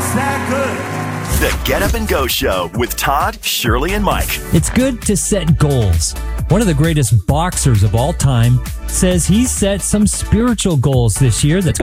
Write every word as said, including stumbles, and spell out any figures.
that good. The Get Up and Go Show with Todd, Shirley, and Mike. It's good to set goals. One of the greatest boxers of all time says he's set some spiritual goals this year that's